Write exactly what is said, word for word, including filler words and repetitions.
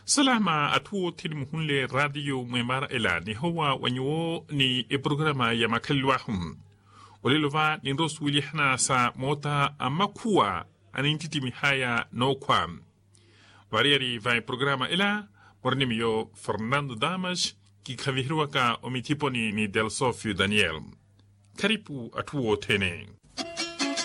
Salama atuo tini muhunle radio mwemara ela ni hawa wanyo ni e programa ya makalwa hum. Olilova ni ndosu wili hana sa mota amakua anintiti mihaya no kwam. Variari vai programa ela mornimio Fernando Damas ki kavihiruaka omitiponi ni Del Sofio Daniel. Karibu atuo tene.